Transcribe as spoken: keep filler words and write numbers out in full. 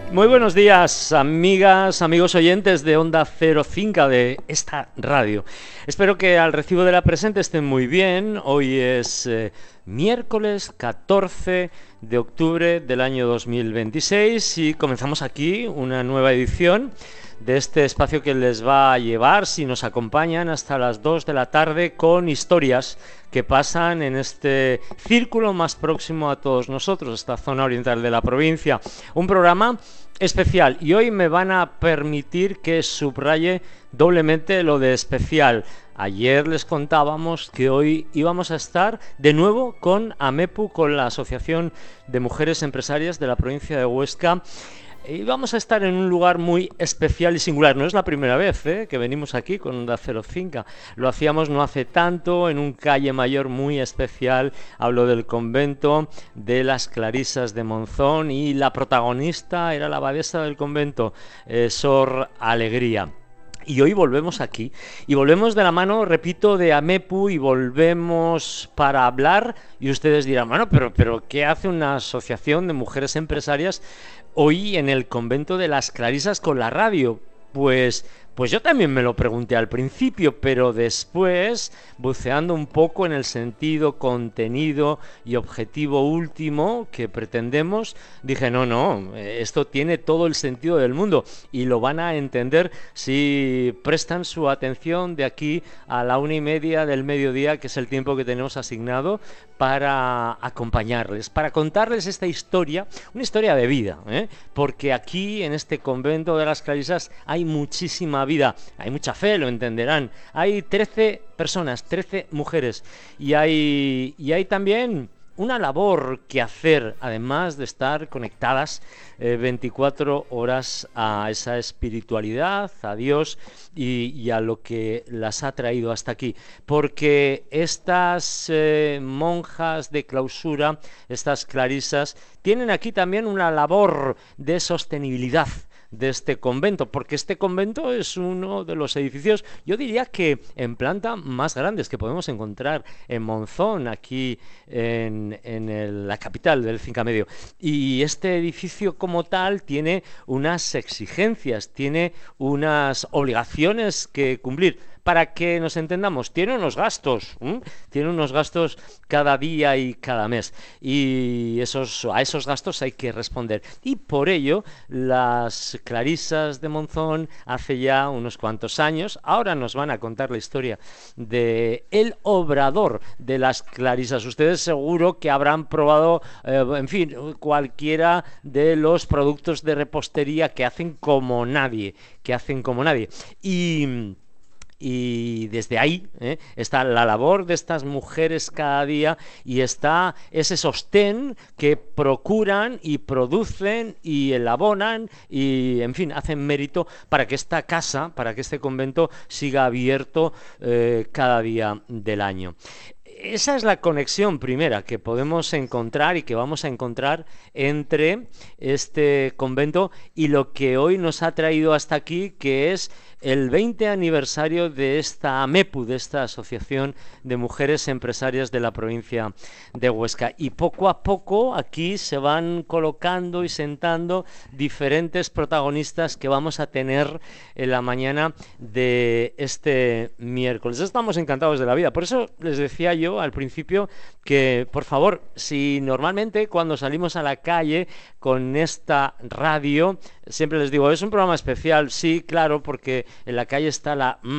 Muy buenos días, amigas, amigos oyentes de Onda Cero Cinca de esta radio. Espero que al recibo de la presente estén muy bien. Hoy es eh, miércoles catorce de octubre del año dos mil veintiséis y comenzamos aquí una nueva edición de este espacio que les va a llevar, si nos acompañan, hasta las dos de la tarde con historias que pasan en este círculo más próximo a todos nosotros, esta zona oriental de la provincia. Un programa especial y hoy me van a permitir que subraye doblemente lo de especial. Ayer les contábamos que hoy íbamos a estar de nuevo con AMEPU, con la Asociación de Mujeres Empresarias de la provincia de Huesca. Y vamos a estar en un lugar muy especial y singular. No es la primera vez ¿eh? que venimos aquí con Onda Cero Cinca. Lo hacíamos no hace tanto en un calle mayor muy especial. Hablo del convento de las Clarisas de Monzón y la protagonista era la abadesa del convento, eh, Sor Alegría. Y hoy volvemos aquí, y volvemos de la mano, repito, de AMEPU, y volvemos para hablar, y ustedes dirán, bueno, pero, pero ¿qué hace una asociación de mujeres empresarias hoy en el convento de las Clarisas con la radio? Pues, pues yo también me lo pregunté al principio, pero después, buceando un poco en el sentido, contenido y objetivo último que pretendemos, dije, no, no, esto tiene todo el sentido del mundo y lo van a entender si prestan su atención de aquí a la una y media del mediodía, que es el tiempo que tenemos asignado para acompañarles, para contarles esta historia, una historia de vida, ¿eh? Porque aquí en este convento de las Clarisas hay muchísima vida, hay mucha fe, lo entenderán. Hay trece personas, trece mujeres y hay, y hay también una labor que hacer, además de estar conectadas eh, veinticuatro horas a esa espiritualidad, a Dios y, y a lo que las ha traído hasta aquí. Porque estas eh, monjas de clausura, estas clarisas, tienen aquí también una labor de sostenibilidad de este convento, porque este convento es uno de los edificios, yo diría que en planta más grandes que podemos encontrar en Monzón, aquí en, en el, la capital del Cinca Medio. Y este edificio como tal tiene unas exigencias, tiene unas obligaciones que cumplir. Para que nos entendamos, tiene unos gastos, ¿eh? tiene unos gastos cada día y cada mes, y esos, a esos gastos hay que responder. Y por ello, las Clarisas de Monzón, hace ya unos cuantos años, ahora nos van a contar la historia de el obrador de las Clarisas. Ustedes seguro que habrán probado, eh, en fin, cualquiera de los productos de repostería que hacen como nadie, que hacen como nadie. Y... Y desde ahí ¿eh? está la labor de estas mujeres cada día y está ese sostén que procuran y producen y elaboran y, en fin, hacen mérito para que esta casa, para que este convento siga abierto eh, cada día del año. Esa es la conexión primera que podemos encontrar y que vamos a encontrar entre este convento y lo que hoy nos ha traído hasta aquí, que es el veinte aniversario de esta AMEPU, de esta Asociación de Mujeres Empresarias de la provincia de Huesca. Y poco a poco aquí se van colocando y sentando diferentes protagonistas que vamos a tener en la mañana de este miércoles. Estamos encantados de la vida. Por eso les decía yo al principio que, por favor, si normalmente cuando salimos a la calle con esta radio, siempre les digo, es un programa especial, sí, claro, porque en la calle está la